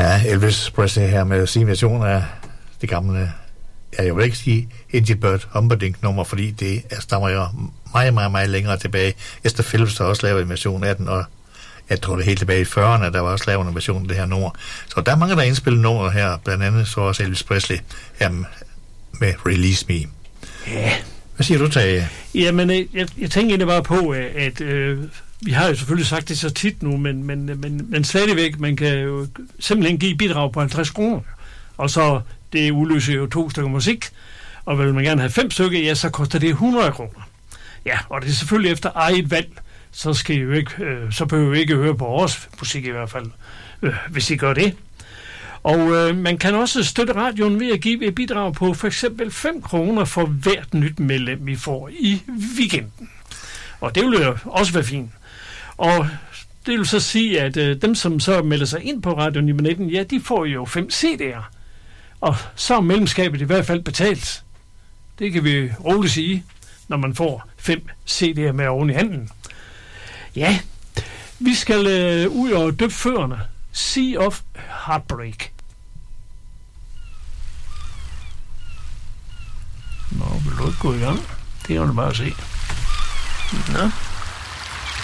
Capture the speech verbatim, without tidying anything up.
Ja, Elvis Presley her med sin version af det gamle, jeg vil ikke sige Indy Bird Humperdinck-nummer, fordi det stammer jo meget, meget, meget længere tilbage. Esther Phillips har også lavet en version af den, og jeg tror det helt tilbage i fyrrerne, der var også lavet en version af det her nummer. Så der er mange, der indspiller nummer her, blandt andet så også Elvis Presley her med Release Me. Ja. Hvad siger du, Tage? Jamen, jeg, jeg tænker egentlig bare på, at øh, vi har jo selvfølgelig sagt det så tit nu, men, men, men, men stadigvæk, man kan jo simpelthen give bidrag på halvtreds kroner. Og så, det udløser jo to stykker musik, og vil man gerne have fem stykker, ja, så koster det hundrede kroner. Ja, og det er selvfølgelig efter eget valg, så skal I jo ikke, øh, så behøver I ikke høre på vores musik i hvert fald, øh, hvis I gør det. Og øh, man kan også støtte radioen ved at give et bidrag på for eksempel fem kroner for hvert nyt medlem, vi får i weekenden. Og det vil jo også være fint. Og det vil så sige, at øh, dem, som så melder sig ind på Radio ni nitten, ja, de får jo fem C D'er. Og så er medlemskabet i hvert fald betalt. Det kan vi roligt sige, når man får fem C D'er med oven i handen. Ja, vi skal øh, ud og døbe førerne. Sea of Heartbreak. Nå, vil du ikke gå i gang? Det kan du bare se. Nå.